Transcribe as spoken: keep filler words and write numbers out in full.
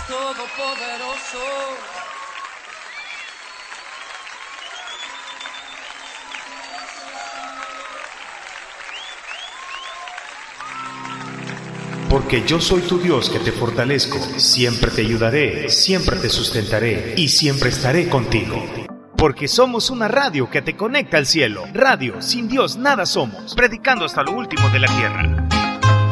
todopoderoso. Porque yo soy tu Dios que te fortalezco, siempre te ayudaré, siempre te sustentaré y siempre estaré contigo. Porque somos una radio que te conecta al cielo. Radio, sin Dios nada somos, predicando hasta lo último de la tierra.